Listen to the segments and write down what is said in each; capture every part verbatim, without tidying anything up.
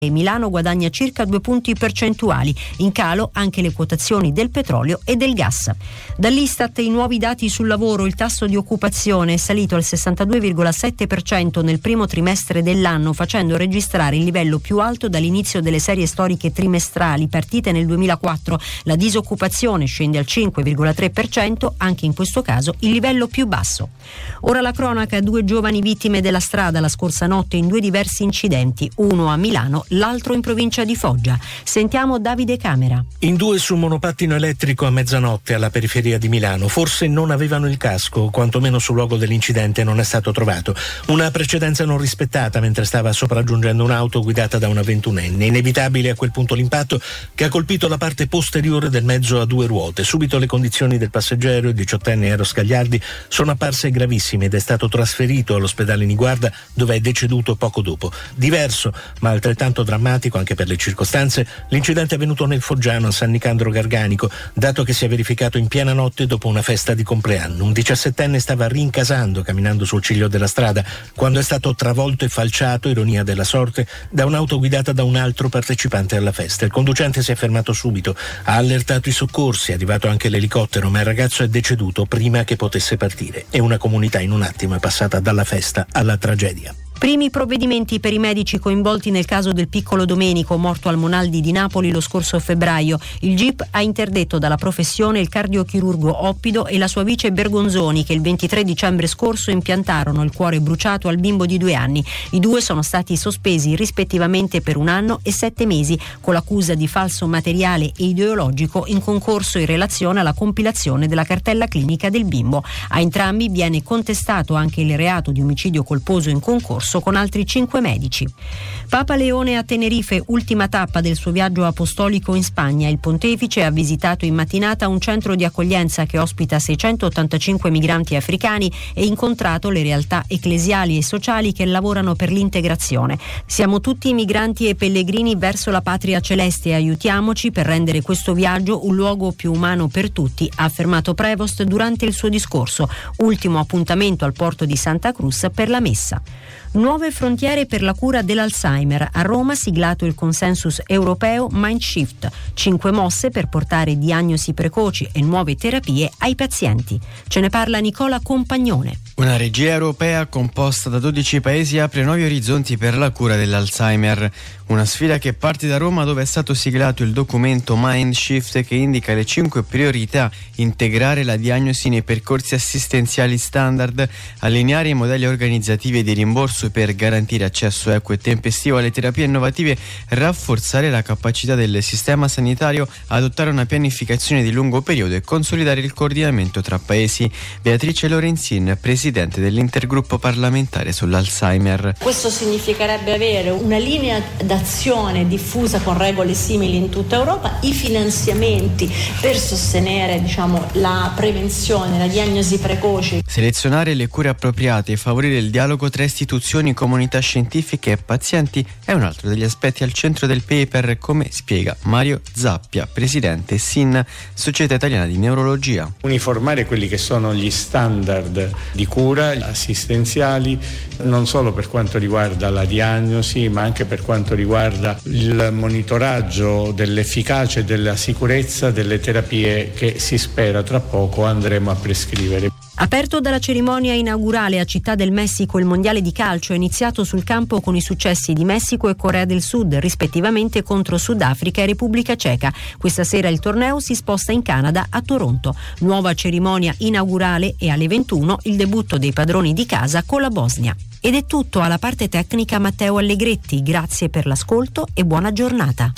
e Milano guadagna circa due punti percentuali, in calo anche le quotazioni del petrolio e del gas. Dall'Istat i nuovi dati sul lavoro: il tasso di occupazione è salito al sessantadue virgola sette per cento nel primo trimestre dell'anno, facendo registrare il livello più alto dall'inizio delle serie storiche trimestrali partite nel duemilaquattro. La disoccupazione scende al cinque virgola tre per cento, anche in questo caso il livello più basso. Ora la cronaca: due giovani vittime della strada la scorsa notte in due diversi incidenti, uno a Milano, l'altro in provincia di Foggia. Sentiamo Davide Camera. In due su monopattino elettrico a mezzanotte alla periferia di Milano. Forse non avevano il casco, quantomeno sul luogo dell'incidente non è stato trovato. Una precedenza non rispettata mentre stava sopraggiungendo un'auto guidata da una ventunenne. Inevitabile a quel punto l'impatto che ha colpito la parte posteriore del mezzo a due ruote. Subito le condizioni del passeggero, il diciottenne Eros Scagliardi, sono apparse gravissime ed è stato trasferito all'ospedale Niguarda, dove è deceduto poco dopo. Diverso, ma altrettanto drammatico anche per le circostanze, l'incidente è avvenuto nel Foggiano a San Nicandro Garganico, dato che si è verificato in piena notte dopo una festa di compleanno. Un diciassettenne stava rincasando camminando sul ciglio della strada quando è stato travolto e falciato, ironia della sorte, da un'auto guidata da un altro partecipante alla festa. Il conducente si è fermato subito, ha allertato i soccorsi, è arrivato anche l'elicottero, ma il ragazzo è deceduto prima che potesse partire e una comunità in un attimo è passata dalla festa alla tragedia. Primi provvedimenti per i medici coinvolti nel caso del piccolo Domenico, morto al Monaldi di Napoli lo scorso febbraio. Il G I P ha interdetto dalla professione il cardiochirurgo Oppido e la sua vice Bergonzoni, che il ventitré dicembre scorso impiantarono il cuore bruciato al bimbo di due anni. I due sono stati sospesi rispettivamente per un anno e sette mesi, con l'accusa di falso materiale e ideologico in concorso in relazione alla compilazione della cartella clinica del bimbo. A entrambi viene contestato anche il reato di omicidio colposo in concorso con altri cinque medici. Papa Leone a Tenerife, ultima tappa del suo viaggio apostolico in Spagna. Il pontefice ha visitato in mattinata un centro di accoglienza che ospita seicentottantacinque migranti africani e incontrato le realtà ecclesiali e sociali che lavorano per l'integrazione. Siamo tutti migranti e pellegrini verso la patria celeste, aiutiamoci per rendere questo viaggio un luogo più umano per tutti, ha affermato Prevost durante il suo discorso. Ultimo appuntamento al porto di Santa Cruz per la messa. Nuove frontiere per la cura dell'Alzheimer. A Roma siglato il consensus europeo Mindshift. Cinque mosse per portare diagnosi precoci e nuove terapie ai pazienti. Ce ne parla Nicola Compagnone. Una regia europea composta da dodici paesi apre nuovi orizzonti per la cura dell'Alzheimer. Una sfida che parte da Roma, dove è stato siglato il documento Mindshift che indica le cinque priorità: integrare la diagnosi nei percorsi assistenziali standard, allineare i modelli organizzativi e di rimborso per garantire accesso equo e tempestivo alle terapie innovative, rafforzare la capacità del sistema sanitario, adottare una pianificazione di lungo periodo e consolidare il coordinamento tra paesi. Beatrice Lorenzin, presidente dell'intergruppo parlamentare sull'Alzheimer. Questo significherebbe avere una linea d'azione diffusa con regole simili in tutta Europa, i finanziamenti per sostenere, diciamo, la prevenzione, la diagnosi precoce. Selezionare le cure appropriate e favorire il dialogo tra istituzioni, comunità scientifiche e pazienti è un altro degli aspetti al centro del paper, come spiega Mario Zappia, presidente S I N, Società Italiana di Neurologia. Uniformare quelli che sono gli standard di cura assistenziali, non solo per quanto riguarda la diagnosi, ma anche per quanto riguarda il monitoraggio dell'efficacia e della sicurezza delle terapie che si spera tra poco andremo a prescrivere. Aperto dalla cerimonia inaugurale a Città del Messico, il mondiale di calcio è iniziato sul campo con i successi di Messico e Corea del Sud, rispettivamente contro Sudafrica e Repubblica Ceca. Questa sera il torneo si sposta in Canada, a Toronto. Nuova cerimonia inaugurale e alle ventuno il debutto dei padroni di casa con la Bosnia. Ed è tutto. Alla parte tecnica Matteo Allegretti. Grazie per l'ascolto e buona giornata.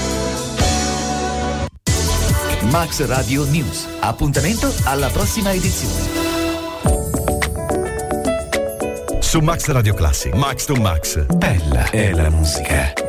Max Radio News. Appuntamento alla prossima edizione. Su Max Radio Classic, Max to Max, bella è la musica.